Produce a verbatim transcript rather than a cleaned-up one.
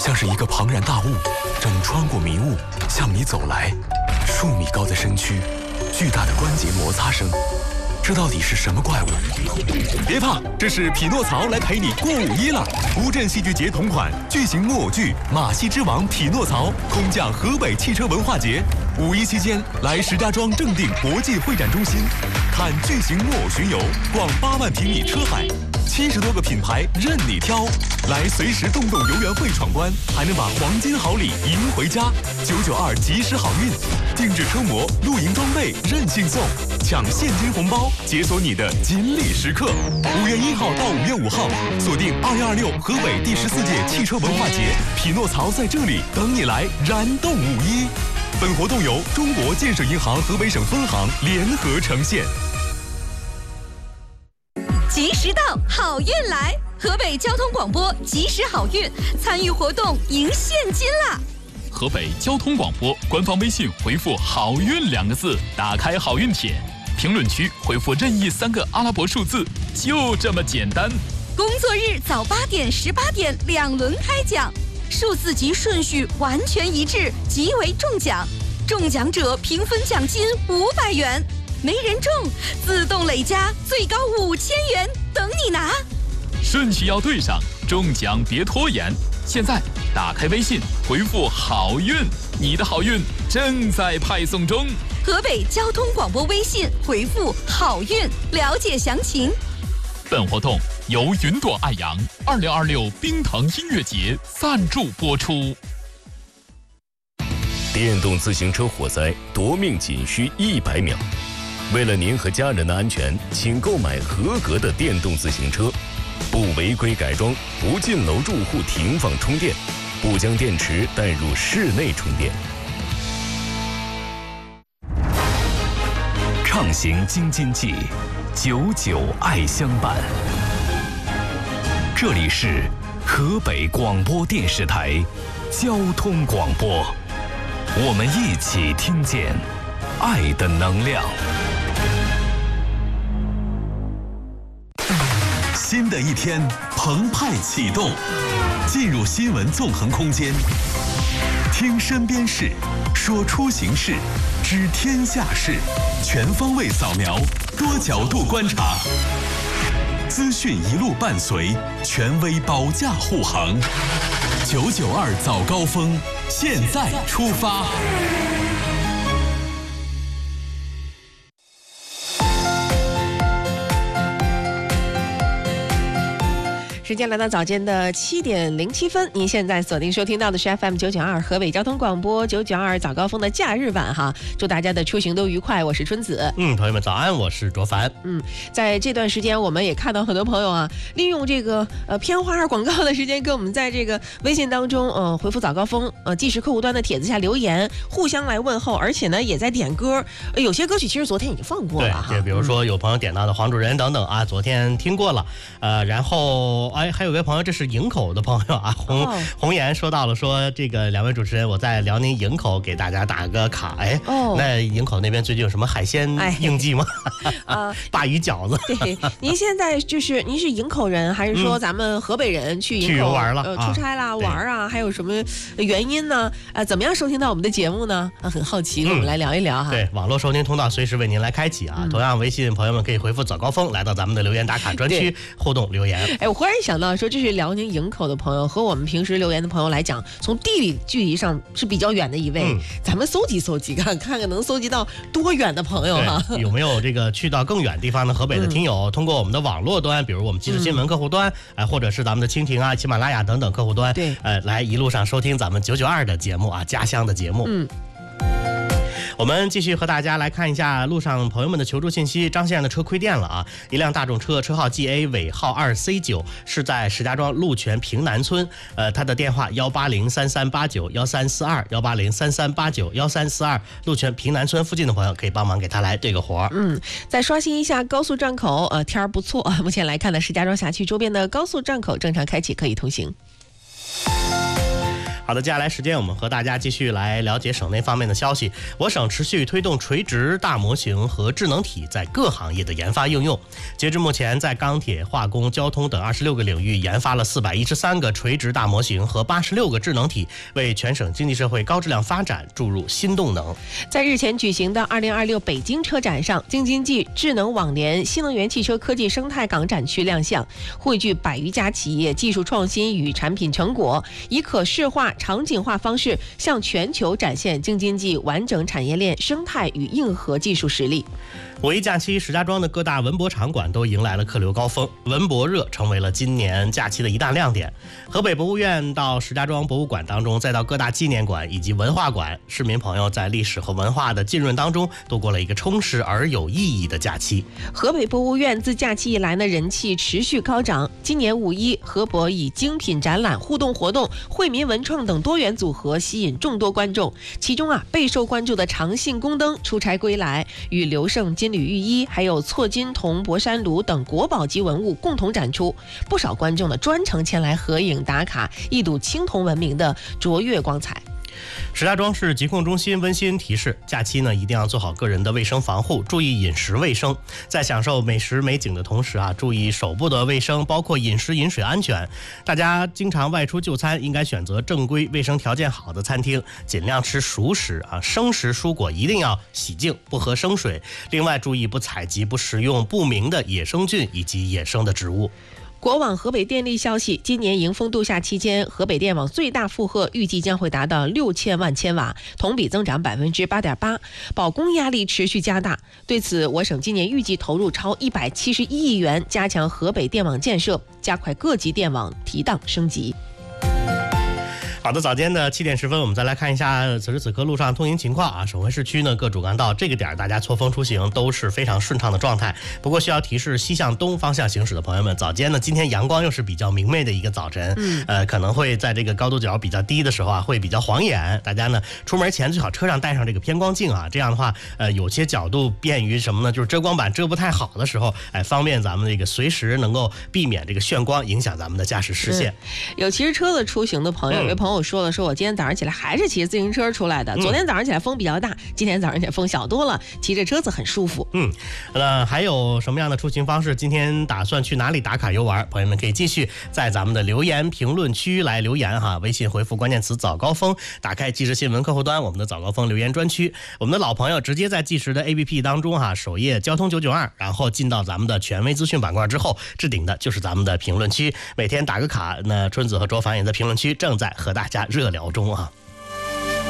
像是一个庞然大物，正穿过迷雾向你走来。数米高的身躯，巨大的关节摩擦声，这到底是什么怪物？别怕，这是匹诺曹来陪你过五一了。乌镇戏剧节同款巨型木偶剧《马戏之王匹诺曹》空降河北汽车文化节。五一期间，来石家庄正定国际会展中心，看巨型木偶巡游，逛八万平米车海，七十多个品牌任你挑。来随时动动游园会闯关，还能把黄金好礼赢回家。九九二及时好运，定制车模、露营装备任性送，抢现金红包，解锁你的锦鲤时刻。五月一号到五月五号，锁定二零二六河北第十四届汽车文化节，匹诺曹在这里等你来燃动五一。本活动由中国建设银行河北省分行联合呈现。 及时到，好运来！河北交通广播及时好运，参与活动赢现金啦！ 河北交通广播官方微信回复“好运”两个字，打开好运帖，评论区回复任意三个阿拉伯数字，就这么简单。 工作日早八点、十八点两轮开奖，数字及顺序完全一致，即为中奖。中奖者平分奖金五百元，没人中自动累加最高五千元，等你拿。 顺序要对上，中奖别拖延。现在打开微信，回复“好运”，你的好运正在派送中。 河北交通广播微信回复“好运”，了解详情。 本活动由云朵爱扬二零二六冰腾音乐节赞助播出。 电动自行车火灾夺命仅需一百秒，为了您和家人的安全，请购买合格的电动自行车，不违规改装，不进楼住户停放充电，不将电池带入室内充电。 畅行京津冀，久久爱相伴。这里是河北广播电视台交通广播，我们一起听见爱的能量。 新的一天澎湃启动，进入新闻纵横空间，听身边事，说出行事，知天下事，全方位扫描，多角度观察，资讯一路伴随，权威保驾护航。九九二早高峰，现在出发。 时间来到早间的七点零七分，您现在锁定收听到的是 F M 九九二河北交通广播九九二早高峰的假日版哈，祝大家的出行都愉快。我是春子， 嗯，朋友们早安，我是卓凡。 嗯，在这段时间，我们也看到很多朋友啊，利用这个呃片花广告的时间，跟我们在这个微信当中，呃回复早高峰呃即时客户端的帖子下留言，互相来问候，而且呢也在点歌，呃、有些歌曲其实昨天已经放过了哈， 对，比如说有朋友点到的黄主任等等啊，昨天听过了，呃，然后。哎，还有位朋友，这是营口的朋友啊，红、哦、红颜说到了，说这个两位主持人，我在辽宁营口给大家打个卡。哎，哦、那营口那边最近有什么海鲜应季吗？啊、哎，鲅鱼饺子。 对，您现在就是您是营口人，还是说咱们河北人去营口、嗯、 去游玩了、 呃、出差啦、啊、玩啊？还有什么原因呢？呃，怎么样收听到我们的节目呢？啊，很好奇，跟我们来聊一聊哈、 嗯。对，网络收听通道随时为您来开启啊。嗯、同样，微信朋友们可以回复早高峰，来到咱们的留言打卡专区互动留言。 哎，我忽然想到说，这是辽宁营口的朋友，和我们平时留言的朋友来讲，从地理距离上是比较远的一位。嗯、咱们搜集搜集，看看看能搜集到多远的朋友哈？ 有没有这个去到更远地方的河北的听友，嗯、通过我们的网络端，比如我们即时新闻客户端，哎、嗯，或者是咱们的蜻蜓啊、喜马拉雅等等客户端， 对， 呃，来一路上收听咱们九九二的节目啊，家乡的节目。 嗯。 我们继续和大家来看一下路上朋友们的求助信息。张先生的车亏电了啊！一辆大众车，车号 G A 尾号 二 C 九， 是在石家庄鹿泉平南村。呃，他的电话幺八零三三八九幺三四二幺八零三三八九幺三四二，鹿泉平南村附近的朋友可以帮忙给他来对个活。 嗯，再刷新一下高速站口，呃，天儿不错。目前来看呢，石家庄辖区周边的高速站口正常开启，可以通行。 好的，接下来时间我们和大家继续来了解省内方面的消息。我省持续推动垂直大模型和智能体在各行业的研发应用。截至目前，在钢铁、化工、交通等二十六个领域研发了四百一十三个垂直大模型和八十六个智能体，为全省经济社会高质量发展注入新动能。 在日前举行的二零二六北京车展上，京津冀智能网联新能源汽车科技生态港展区亮相，汇聚百余家企业技术创新与产品成果，以可视化、场景化方式向全球展现京津冀完整产业链生态与硬核技术实力。 五一假期，石家庄的各大文博场馆都迎来了客流高峰，文博热成为了今年假期的一大亮点。河北博物院到石家庄博物馆当中，再到各大纪念馆以及文化馆，市民朋友在历史和文化的浸润当中，度过了一个充实而有意义的假期。 河北博物院自假期以来呢，人气持续高涨。今年五一，河博以精品展览、互动活动、惠民文创等多元组合吸引众多观众。其中啊，备受关注的长信宫灯出差归来，与刘胜金缕玉衣还有错金铜博山炉等国宝级文物共同展出，不少观众呢专程前来合影打卡，一睹青铜文明的卓越光彩。 石家庄市疾控中心温馨提示，假期呢一定要做好个人的卫生防护，注意饮食卫生，在享受美食美景的同时啊，注意手部的卫生，包括饮食饮水安全。大家经常外出就餐，应该选择正规、卫生条件好的餐厅，尽量吃熟食啊，生食蔬果一定要洗净，不喝生水。另外，注意不采集、不食用不明的野生菌以及野生的植物。 国网河北电力消息，今年迎峰度夏期间，河北电网最大负荷预计将会达到六千万千瓦，同比增长百分之八点八，保供压力持续加大。对此，我省今年预计投入超一百七十一亿元，加强河北电网建设，加快各级电网提档升级。 好的，早间的七点十分，我们再来看一下此时此刻路上通行情况啊。省会市区呢，各主干道这个点大家错峰出行都是非常顺畅的状态。不过需要提示，西向东方向行驶的朋友们，早间呢，今天阳光又是比较明媚的一个早晨，嗯，呃，可能会在这个高度角比较低的时候啊，会比较晃眼。大家呢，出门前最好车上带上这个偏光镜啊，这样的话，呃，有些角度便于什么呢？就是遮光板遮不太好的时候，哎，方便咱们这个随时能够避免这个眩光影响咱们的驾驶视线。 有骑着车子出行的朋友，有位朋友。我说了，说我今天早上起来还是骑着自行车出来的。昨天早上起来风比较大，今天早上起来风小多了，骑着车子很舒服。 嗯，那还有什么样的出行方式？今天打算去哪里打卡游玩？朋友们可以继续在咱们的留言评论区来留言哈。微信回复关键词早高峰，打开即时新闻客户端，我们的早高峰留言专区。我们的老朋友直接在即时的 A P P 当中哈，首页交通九九二，然后进到咱们的权威资讯板块之后，置顶的就是咱们的评论区。每天打个卡，那春子和卓凡也在评论区正在和大家热聊中啊。